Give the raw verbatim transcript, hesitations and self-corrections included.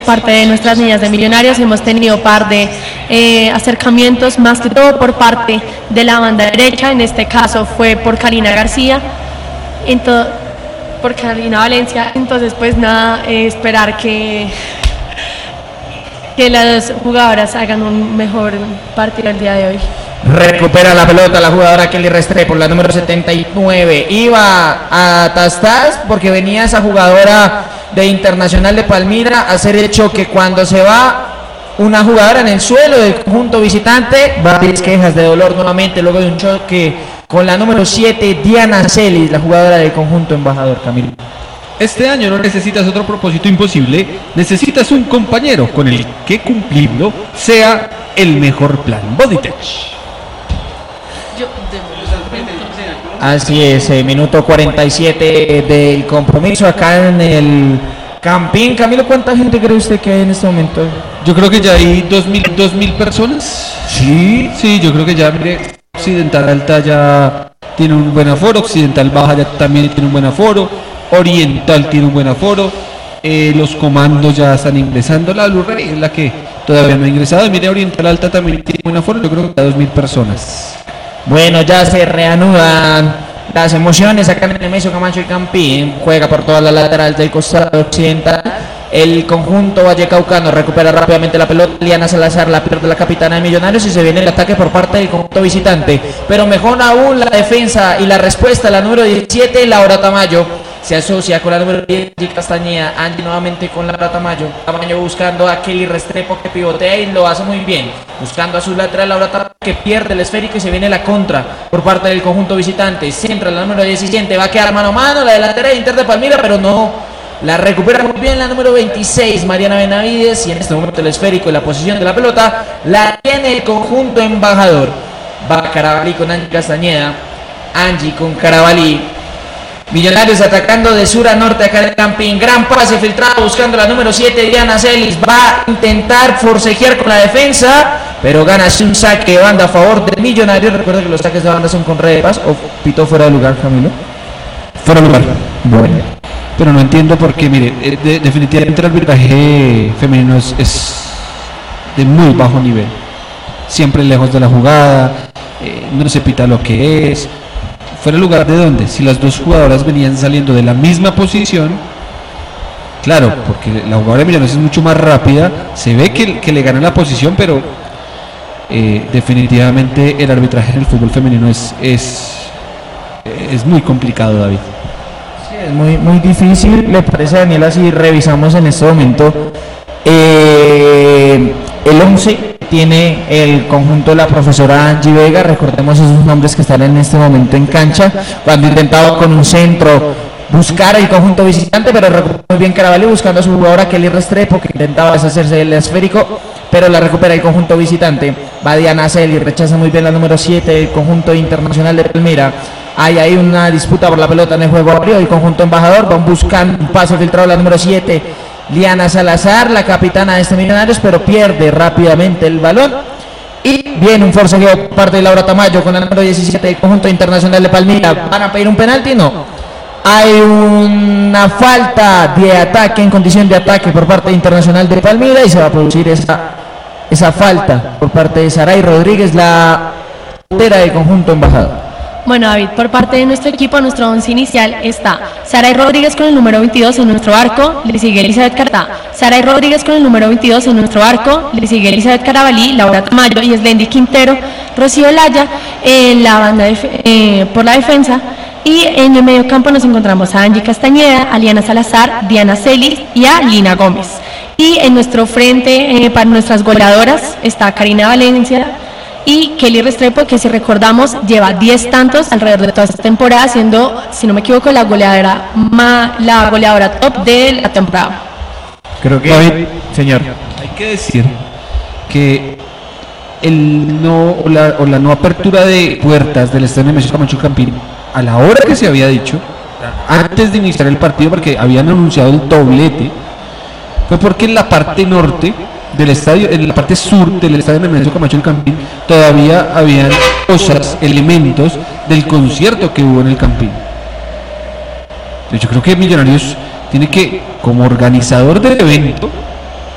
parte de nuestras niñas de Millonarios. Hemos tenido par de eh, acercamientos, más que todo por parte de la banda derecha. En este caso fue por Karina García, entonces, por Carolina Valencia. Entonces, pues nada, eh, esperar que, que las jugadoras hagan un mejor partido el día de hoy. Recupera la pelota la jugadora Kelly Restrepo, la número setenta y nueve. Iba a Tastas porque venía esa jugadora de Internacional de Palmira a hacer el choque. Cuando se va una jugadora en el suelo del conjunto visitante, varias quejas de dolor nuevamente luego de un choque con la número siete, Diana Celis, la jugadora del conjunto embajador. Camilo. Este año no necesitas otro propósito imposible, necesitas un compañero con el que cumplirlo sea el mejor plan. Bodytech. Así es, eh, minuto cuarenta y siete del compromiso acá en el Campín. Camilo, ¿cuánta gente cree usted que hay en este momento? Yo creo que ya hay dos mil, dos mil personas. Sí, sí, yo creo que ya, mire, Occidental Alta ya tiene un buen aforo, Occidental Baja ya también tiene un buen aforo, Oriental tiene un buen aforo, eh, los comandos ya están ingresando, la Blu-ray es la que todavía no ha ingresado. Mire, Oriental Alta también tiene un buen aforo, yo creo que a dos mil personas. Bueno, ya se reanudan las emociones acá en el Nemesio Camacho y Campín. Juega por toda la lateral del costado occidental. El conjunto vallecaucano recupera rápidamente la pelota. Liana Salazar la pierde la capitana de Millonarios y se viene el ataque por parte del conjunto visitante. Pero mejor aún la defensa y la respuesta. La número diecisiete, Laura Tamayo, se asocia con la número diez, Angie Castañeda. Angie nuevamente con Laura Tamayo. Tamayo buscando a Kelly Restrepo, que pivotea y lo hace muy bien. Buscando a su lateral, Laura Tamayo, que pierde el esférico y se viene la contra por parte del conjunto visitante. Centra la número diecisiete, va a quedar mano a mano la delantera de Inter de Palmira, pero no. La recupera muy bien la número veintiséis, Mariana Benavides, y en este momento el esférico y la posición de la pelota la tiene el conjunto embajador. Va Carabalí con Angie Castañeda, Angie con Carabalí. Millonarios atacando de sur a norte acá en el Campín. Gran pase filtrado buscando la número siete, Diana Celis. Va a intentar forcejear con la defensa, pero gana así un saque de banda a favor del Millonarios. Recuerda que los saques de banda son con red de paz. ¿O pitó fuera de lugar, Camilo? Fuera de lugar. Bueno. Pero no entiendo por qué, mire, de, definitivamente el arbitraje femenino es, es de muy bajo nivel. Siempre lejos de la jugada, eh, no se pita lo que es. ¿Fuera de lugar de dónde? Si las dos jugadoras venían saliendo de la misma posición, claro, porque la jugadora de Millonarios es mucho más rápida, se ve que, que le gana la posición, pero eh, definitivamente el arbitraje en el fútbol femenino es, es, es muy complicado, David. Es muy, muy difícil. ¿Le parece, Daniela, si revisamos en este momento eh, el once? Tiene el conjunto de la profesora Angie Vega. Recordemos esos nombres que están en este momento en cancha, cuando intentaba con un centro buscar el conjunto visitante, pero recupera muy bien Carabalí buscando a su jugadora Kelly Restrepo, que intentaba deshacerse del esférico, pero la recupera el conjunto visitante. Va Diana Celis, rechaza muy bien la número siete del conjunto Internacional de Palmira. Hay ahí una disputa por la pelota en el juego aéreo. El conjunto embajador van buscando un pase filtrado la número siete, Liana Salazar, la capitana de este Millonarios, pero pierde rápidamente el balón. Y viene un forcejeo por parte de Laura Tamayo con la número diecisiete del conjunto Internacional de Palmira. ¿Van a pedir un penalti? No. Hay una falta de ataque en condición de ataque por parte de Internacional de Palmira y se va a producir esa, esa falta por parte de Saray Rodríguez, la portera del conjunto embajador. Bueno, David, por parte de nuestro equipo, nuestro once inicial está Saray Rodríguez con el número veintidós en nuestro arco, le sigue Elizabeth Cartá. Saray Rodríguez con el número veintidós en nuestro arco, le sigue Elizabeth Carabalí, Laura Tamayo y Eslendi Quintero, Rocío Laya en la banda de, eh, por la defensa. Y en el medio campo nos encontramos a Angie Castañeda, a Liana Salazar, Diana Celis y a Lina Gómez. Y en nuestro frente, eh, para nuestras goleadoras, está Karina Valencia y Kelly Restrepo, que si recordamos lleva diez tantos alrededor de toda esta temporada, siendo, si no me equivoco, la goleadora ma, la goleadora top de la temporada. Creo que, David, señor, hay que decir que el no o la, o la no apertura de puertas del estadio Nemesio Camacho Campín a la hora que se había dicho, antes de iniciar el partido, porque habían anunciado el doblete, fue porque en la parte norte del estadio, en la parte sur del estadio Nemesio Camacho Campín, todavía habían cosas, elementos del concierto que hubo en el Campín. Yo creo que Millonarios tiene que, como organizador del evento,